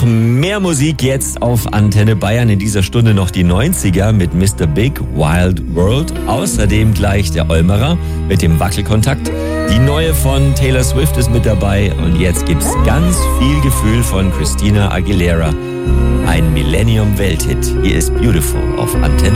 Noch mehr Musik jetzt auf Antenne Bayern. In dieser Stunde noch die 90er mit Mr. Big, Wild World. Außerdem gleich der Olmerer mit dem Wackelkontakt. Die neue von Taylor Swift ist mit dabei. Und jetzt gibt's ganz viel Gefühl von Christina Aguilera. Ein Millennium-Welthit. Hier ist Beautiful auf Antenne.